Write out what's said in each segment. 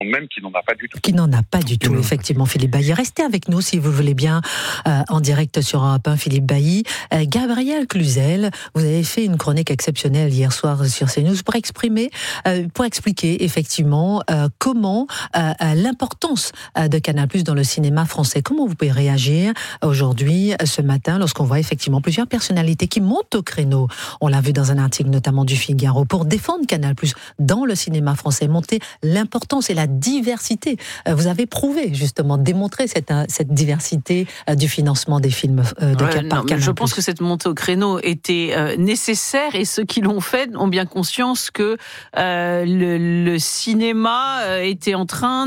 même qui n'en a pas du tout. Qui n'en a pas du tout, effectivement, Philippe Bailly. Restez avec nous, si vous voulez bien, en direct sur Europe 1, Philippe Bailly. Gabriel Cluzel, vous avez fait une chronique exceptionnelle hier soir sur CNews pour expliquer effectivement comment l'importance de Canal+ dans le cinéma français. Comment vous pouvez réagir aujourd'hui, ce matin, lorsqu'on voit effectivement plusieurs personnalités qui montent au créneau. On l'a vu dans un article notamment du Figaro, pour défendre Canal+ dans le cinéma français, monter l'importance et la diversité. Vous avez prouvé, justement, démontré cette diversité du financement des films par Canal+. Je pense que cette montée au créneau était nécessaire, et ceux qui l'ont fait ont bien conscience que le cinéma était en train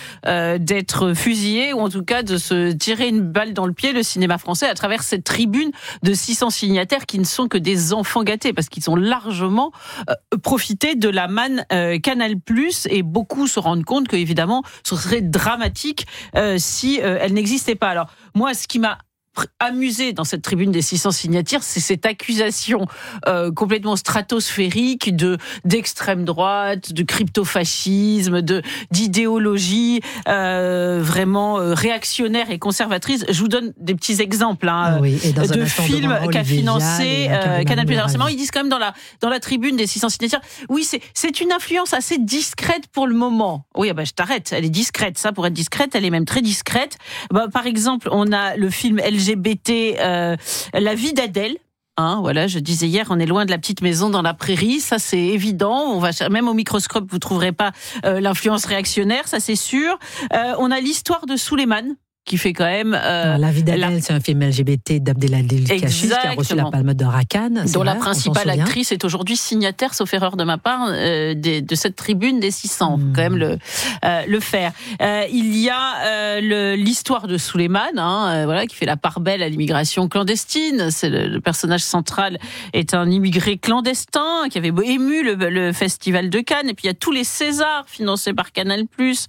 d'être fusillé, ou en tout cas de se tirer une balle dans le pied, le cinéma français, à travers cette tribune de 600 signataires qui ne sont que des enfants gâtés, parce qu'ils ont largement profité de la manne Canal+, et beaucoup se rendent compte que, évidemment, ce serait dramatique si elle n'existait pas. Alors, moi, ce qui m'a amusé dans cette tribune des 600 signataires, c'est cette accusation complètement stratosphérique d'extrême droite, de crypto-fascisme, d'idéologie vraiment réactionnaire et conservatrice. Je vous donne des petits exemples de films qu'a financé Canal+. Alors c'est marrant, ils disent quand même dans la tribune des 600 signataires, oui, c'est une influence assez discrète pour le moment. Oui, je t'arrête, elle est discrète. Ça, pour être discrète, elle est même très discrète. Par exemple, on a le film LGBT, La vie d'Adèle. Voilà, je disais hier, on est loin de la petite maison dans la prairie, ça c'est évident. Même au microscope, vous trouverez pas l'influence réactionnaire, ça c'est sûr. On a l'histoire de Souleymane, qui fait quand même... La vie d'Adèle, c'est un film LGBT d'Abdelhadel Kachiche, qui a reçu la Palme d'Or à Cannes. Dont la principale actrice est aujourd'hui signataire, sauf erreur de ma part, de cette tribune des 600. Faut quand même le faire. Il y a l'histoire de Souleymane, qui fait la part belle à l'immigration clandestine. C'est le personnage central est un immigré clandestin qui avait ému le festival de Cannes. Et puis il y a tous les Césars financés par Canal+.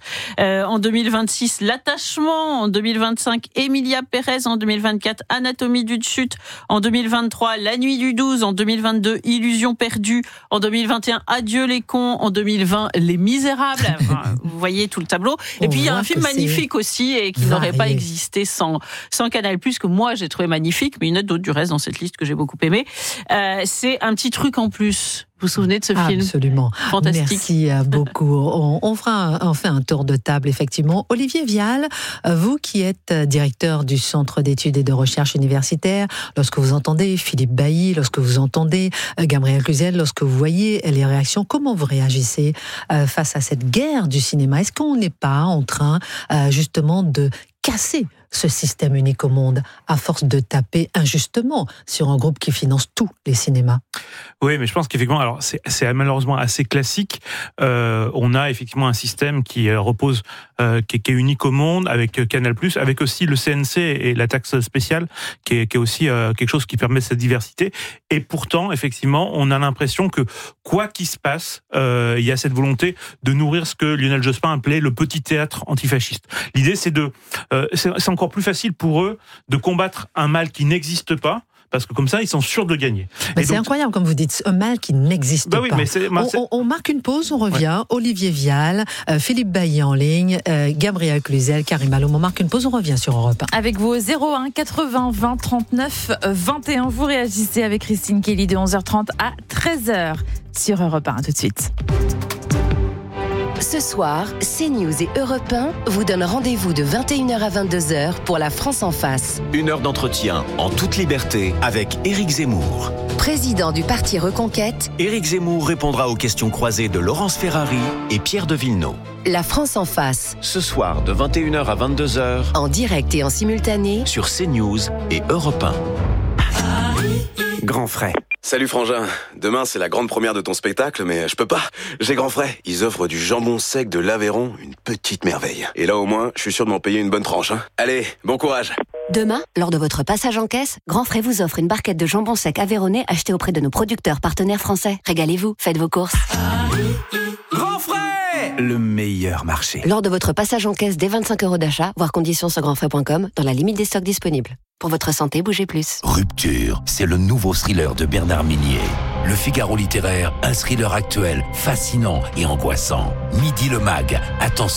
En 2026, L'attachement. En 2025, Emilia Pérez. En 2024, Anatomie d'une chute. En 2023, La nuit du 12. En 2022, Illusion perdue. En 2021, Adieu les cons. En 2020, Les Misérables. Vous voyez tout le tableau. Et puis il y a un film magnifique aussi, et qui n'aurait pas existé sans Canal+, que moi j'ai trouvé magnifique, mais il y en a d'autres du reste dans cette liste que j'ai beaucoup aimé. C'est Un petit truc en plus. Vous vous souvenez de ce film ? Absolument. Fantastique. Merci beaucoup. On fait un tour de table, effectivement. Olivier Vial, vous qui êtes directeur du Centre d'études et de recherche universitaire, lorsque vous entendez Philippe Bailly, lorsque vous entendez Gabriel Cluzel, lorsque vous voyez les réactions, comment vous réagissez face à cette guerre du cinéma ? Est-ce qu'on n'est pas en train justement de casser ce système unique au monde à force de taper injustement sur un groupe qui finance tous les cinémas? Oui, mais je pense qu'effectivement, alors c'est malheureusement assez classique. On a effectivement un système qui repose, qui est unique au monde, avec Canal+, avec aussi le CNC et la taxe spéciale, qui est aussi quelque chose qui permet cette diversité. Et pourtant, effectivement, on a l'impression que quoi qu'il se passe, il y a cette volonté de nourrir ce que Lionel Jospin appelait le petit théâtre antifasciste. L'idée, c'est c'est encore plus facile pour eux de combattre un mal qui n'existe pas, parce que comme ça, ils sont sûrs de gagner. C'est incroyable, comme vous dites, un mal qui n'existe pas. Mais on marque une pause, on revient. Ouais. Olivier Vial, Philippe Bailly en ligne, Gabriel Cluzel, Karim Alom. On marque une pause, on revient sur Europe 1. Avec vos 01 80 20 39 21, vous réagissez avec Christine Kelly de 11h30 à 13h sur Europe 1. Tout de suite. Ce soir, CNews et Europe 1 vous donnent rendez-vous de 21h à 22h pour La France en face. Une heure d'entretien en toute liberté avec Éric Zemmour. Président du parti Reconquête, Éric Zemmour répondra aux questions croisées de Laurence Ferrari et Pierre de Villeneuve. La France en face. Ce soir de 21h à 22h. En direct et en simultané. Sur CNews et Europe 1. Grand frais. Salut Frangin, demain c'est la grande première de ton spectacle, mais je peux pas, j'ai Grand Frais. Ils offrent du jambon sec de l'Aveyron, une petite merveille. Et là au moins, je suis sûr de m'en payer une bonne tranche. Allez, bon courage. Demain, lors de votre passage en caisse, Grand Frais vous offre une barquette de jambon sec aveyronnais achetée auprès de nos producteurs partenaires français. Régalez-vous, faites vos courses. Grand Frais, le meilleur marché. Lors de votre passage en caisse dès 25 € d'achat, voir conditions sur grandfrais.com, dans la limite des stocks disponibles. Pour votre santé, bougez plus. Rupture, c'est le nouveau thriller de Bernard Minier. Le Figaro littéraire, un thriller actuel, fascinant et angoissant. Midi le Mag, attention.